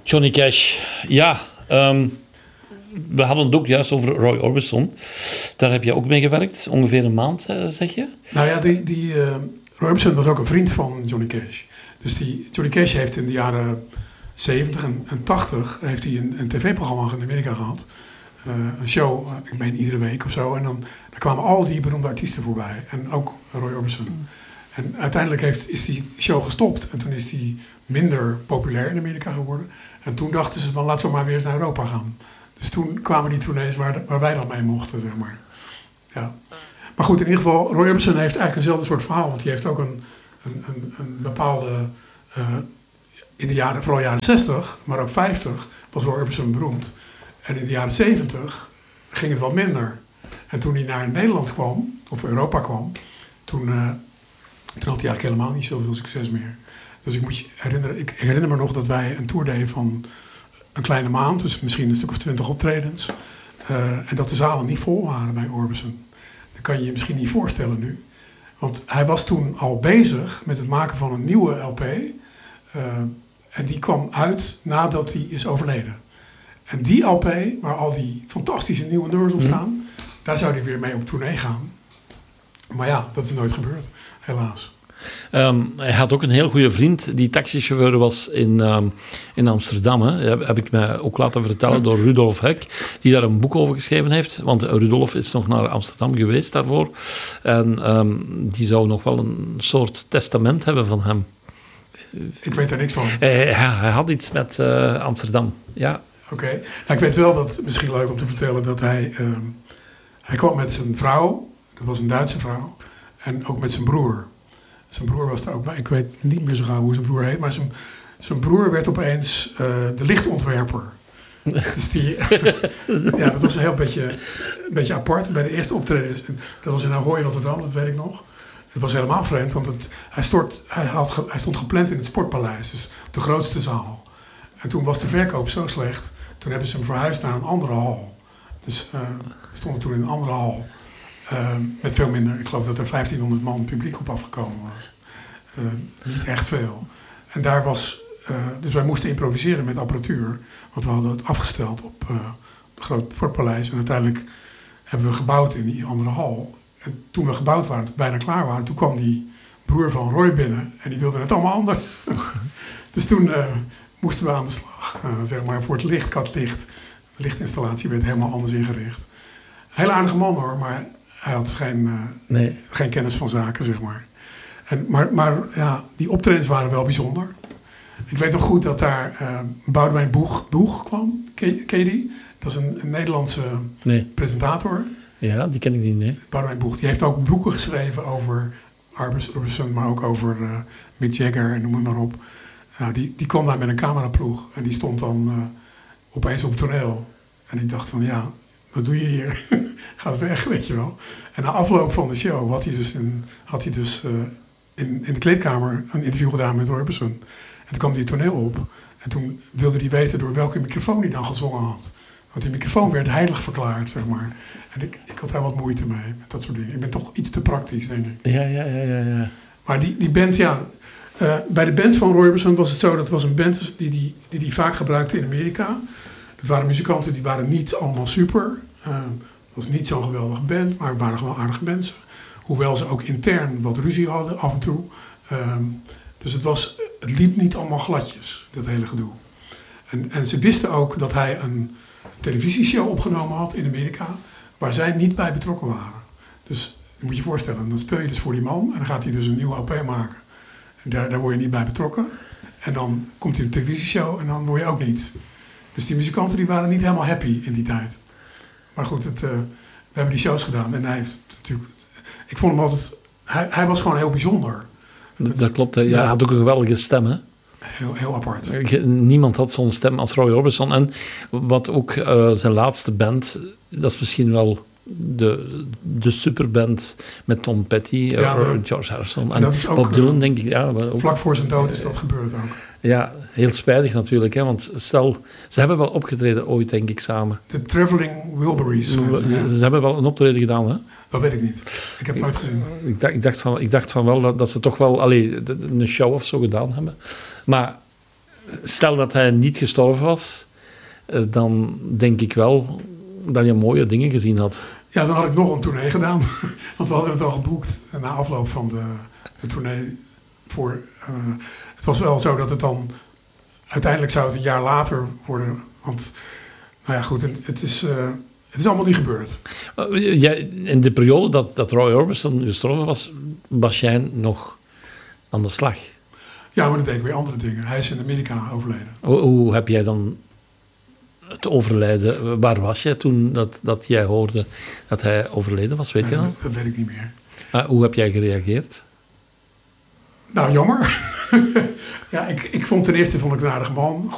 Johnny Cash. Ja, we hadden het ook juist over Roy Orbison. Daar heb je ook mee gewerkt. Ongeveer een maand, zeg je? Nou ja, Roy Orbison was ook een vriend van Johnny Cash. Dus Johnny Cash heeft in de jaren 70 en 80 heeft hij een tv-programma in Amerika gehad. Een show, ik meen iedere week of zo. En daar kwamen al die beroemde artiesten voorbij. En ook Roy Orbison. En uiteindelijk is die show gestopt. En toen is die minder populair in Amerika geworden. En toen dachten ze, laten we maar weer eens naar Europa gaan. Dus toen kwamen die tournees waar wij dan mee mochten, zeg maar. Ja. Maar goed, in ieder geval, Roy Orbison heeft eigenlijk eenzelfde soort verhaal. Want die heeft ook een bepaalde... in de jaren, vooral jaren 60, maar ook 50, was Roy Orbison beroemd. En in de jaren 70 ging het wat minder. En toen hij naar Nederland kwam, of Europa kwam, toen had hij eigenlijk helemaal niet zoveel succes meer. Dus ik herinner me nog dat wij een tour deden van een kleine maand, dus misschien een stuk of 20 optredens. En dat de zalen niet vol waren bij Orbison. Dat kan je je misschien niet voorstellen nu. Want hij was toen al bezig met het maken van een nieuwe LP. En die kwam uit nadat hij is overleden. En die LP, waar al die fantastische nieuwe nummers op staan, daar zou hij weer mee op tournee gaan. Maar ja, dat is nooit gebeurd, helaas. Hij had ook een heel goede vriend die taxichauffeur was in Amsterdam. Hè. Heb ik mij ook laten vertellen door Rudolf Heck, die daar een boek over geschreven heeft. Want Rudolf is nog naar Amsterdam geweest daarvoor. En die zou nog wel een soort testament hebben van hem. Ik weet daar niks van. Hij had iets met Amsterdam, ja. Oké. Nou, ik weet wel dat, misschien leuk om te vertellen, dat hij kwam met zijn vrouw, dat was een Duitse vrouw, en ook met zijn broer. Zijn broer was er ook bij. Ik weet niet meer zo gauw hoe zijn broer heet, maar zijn broer werd opeens de lichtontwerper. Dus ja, dat was een beetje apart. Bij de eerste optreden, dat was in Ahoy, Rotterdam, dat weet ik nog. Het was helemaal vreemd, want hij stond gepland in het Sportpaleis, dus de grootste zaal. En toen was de verkoop zo slecht, toen hebben ze hem verhuisd naar een andere hal. Dus we stonden toen in een andere hal. Met veel minder, ik geloof dat er 1500 man publiek op afgekomen was. Niet echt veel. En daar was, dus wij moesten improviseren met apparatuur. Want we hadden het afgesteld op het grote Sportpaleis. En uiteindelijk hebben we gebouwd in die andere hal. En toen we gebouwd waren, bijna klaar waren, toen kwam die broer van Roy binnen. En die wilde het allemaal anders. Dus toen moesten we aan de slag. Zeg maar voor het licht, katlicht. De lichtinstallatie werd helemaal anders ingericht. Een hele aardige man hoor, maar hij had geen kennis van zaken, zeg maar. Maar ja, die optredens waren wel bijzonder. Ik weet nog goed dat daar Boudewijn Boeg kwam. Ken je die? Dat is een Nederlandse presentator. Ja, die ken ik niet, nee. Boudewijn Boeg. Die heeft ook boeken geschreven over Orbison, maar ook over Mick Jagger en noem het maar op. Nou, die kwam daar met een cameraploeg. En die stond dan opeens op het toneel. En ik dacht van, ja, wat doe je hier? Gaat weg, weet je wel. En na afloop van de show had hij dus in de kleedkamer een interview gedaan met Orbison. En toen kwam hij het toneel op. En toen wilde hij weten door welke microfoon hij dan gezongen had. Want die microfoon werd heilig verklaard, zeg maar. En ik had daar wat moeite mee, met dat soort dingen. Ik ben toch iets te praktisch, denk ik. Ja. Maar die band, ja... bij de band van Roy Orbison was het zo, dat was een band die vaak gebruikte in Amerika. Dat waren muzikanten die waren niet allemaal super. Het was niet zo'n geweldige band, maar het waren gewoon aardige mensen. Hoewel ze ook intern wat ruzie hadden af en toe. Dus het liep niet allemaal gladjes, dat hele gedoe. En ze wisten ook dat hij een televisieshow opgenomen had in Amerika, waar zij niet bij betrokken waren. Dus je moet je voorstellen, dan speel je dus voor die man en dan gaat hij dus een nieuwe LP maken. En daar word je niet bij betrokken. En dan komt hij op de televisieshow en dan word je ook niet. Dus die muzikanten die waren niet helemaal happy in die tijd. Maar goed, we hebben die shows gedaan en hij heeft natuurlijk... Ik vond hem altijd... Hij was gewoon heel bijzonder. Dat klopt, hij had ook een geweldige stem, hè? Heel apart. Niemand had zo'n stem als Roy Orbison. En wat ook zijn laatste band, dat is misschien wel de superband met Tom Petty, George Harrison en Bob Dylan, denk ik. Ja, vlak voor zijn dood is dat gebeurd ook. Ja, heel spijtig natuurlijk, hè, want stel, ze hebben wel opgetreden ooit, denk ik, samen. De Traveling Wilburys. Ze hebben wel een optreden gedaan, hè? Dat weet ik niet. Ik heb het nooit gezien. Ik dacht van wel dat ze toch wel een show of zo gedaan hebben. Maar Stel dat hij niet gestorven was, dan denk ik wel dat je mooie dingen gezien had. Ja, dan had ik nog een tournee gedaan. Want we hadden het al geboekt na afloop van de tournee. Het was wel zo dat het dan... Uiteindelijk zou het een jaar later worden. Want, nou ja, goed, het is allemaal niet gebeurd. In de periode dat Roy Orbison gestorven was, was jij nog aan de slag. Ja, maar dat deed ik weer andere dingen. Hij is in Amerika overleden. Hoe heb jij dan het overlijden... Waar was jij toen dat jij hoorde dat hij overleden was? Weet je dat? Dat weet ik niet meer. Hoe heb jij gereageerd? Nou, jammer. Ja, ik vond ten eerste een aardige man.